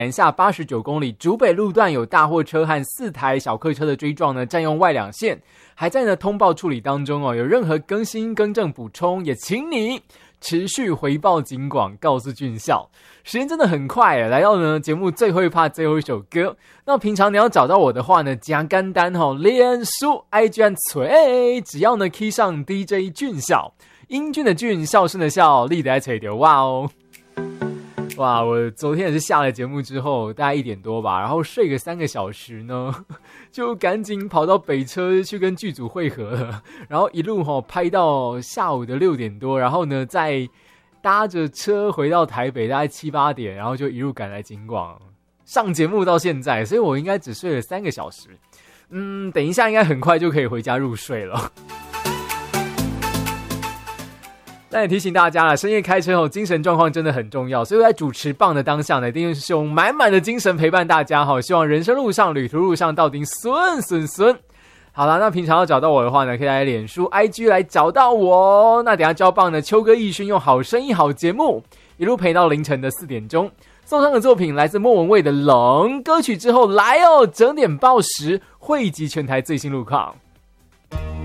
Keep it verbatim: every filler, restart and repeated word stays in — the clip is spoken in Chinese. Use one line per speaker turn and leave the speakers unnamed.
南下八十九公里，竹北路段有大货车和四台小客车的追撞呢，占用外两线，还在呢通报处理当中哦。有任何更新、更正、补充，也请你持续回报警广，告诉军校。时间真的很快耶，来到呢节目最后一趴最后一首歌。那平常你要找到我的话呢，加简单哦，脸书 I G 和吹，只要呢 key 上 D J 俊校，英俊的俊，孝顺的孝，力的爱吹丢哇哦。哇，我昨天也是下了节目之后大概一点多吧，然后睡个三个小时呢，就赶紧跑到北车去跟剧组会合了，然后一路齁拍到下午的六点多，然后呢再搭着车回到台北大概七八点，然后就一路赶来警广上节目到现在，所以我应该只睡了三个小时。嗯，等一下应该很快就可以回家入睡了。但也提醒大家了，深夜开车后精神状况真的很重要，所以在主持棒的当下呢，一定是用满满的精神陪伴大家哈。希望人生路上、旅途路上到底顺顺顺。好啦，那平常要找到我的话呢，可以来脸书 I G 来找到我。那等一下交棒呢，秋哥奕勋用好声音好节目一路陪到凌晨的四点钟。送上的作品来自莫文蔚的冷歌曲之后，来哦，整点报时汇集全台最新路况。